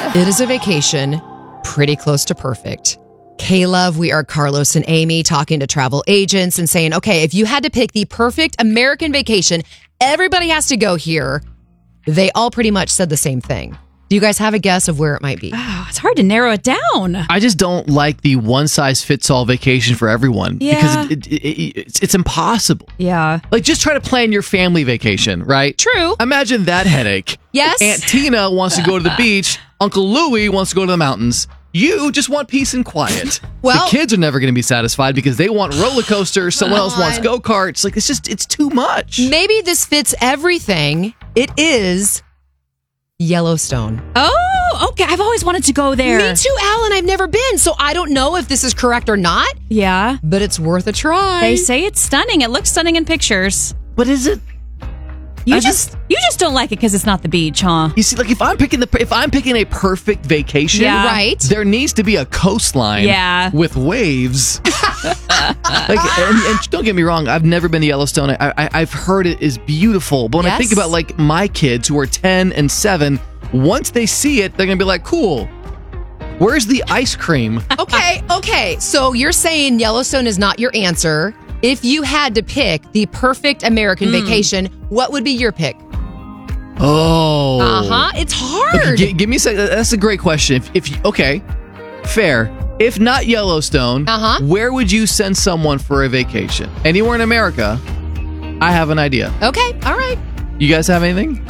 It is a vacation pretty close to perfect. K-Love, we are Carlos and Amy talking to travel agents and saying, okay, if you had to pick the perfect American vacation, everybody has to go here. They all pretty much said the same thing. Do you guys have a guess of where it might be? Oh, it's hard to narrow it down. I just don't like the one-size-fits-all vacation for everyone. Yeah. Because it's impossible. Yeah. Like, just try to plan your family vacation, right? True. Imagine that headache. Yes. Aunt Tina wants to go to the beach. Uncle Louie wants to go to the mountains. You just want peace and quiet. Well- the kids are never going to be satisfied because they want roller coasters. Someone else wants go-karts. Like, it's too much. Maybe this fits everything. It is Yellowstone. Oh, okay. I've always wanted to go there. Me too, Alan. I've never been, so I don't know if this is correct or not, Yeah. but it's worth a try. They say it's stunning. It looks stunning in pictures. But is it? You I just don't like it because it's not the beach, huh? You see, like, if I'm picking a perfect vacation, Yeah. Right. there needs to be a coastline Yeah. with waves. and don't get me wrong, I've never been to Yellowstone. I've heard it is beautiful. But when I think Yes. about, like, my kids who are 10 and 7, once they see it, they're going to be like, cool. Where's the ice cream? Okay. So you're saying Yellowstone is not your answer. If you had to pick the perfect American vacation, what would be your pick? Oh. It's hard. Give me a second. That's a great question. Okay, fair. If not Yellowstone, where would you send someone for a vacation? Anywhere in America? I have an idea. Okay, all right. You guys have anything?